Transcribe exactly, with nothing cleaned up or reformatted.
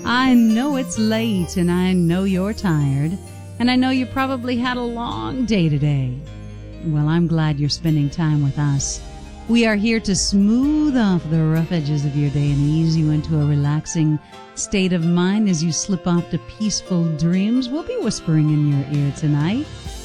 I know it's late and I know you're tired, and I know you probably had a long day today. Well, I'm glad you're spending time with us. We are here to smooth off the rough edges of your day and ease you into a relaxing state of mind as you slip off to peaceful dreams. We'll be whispering in your ear tonight.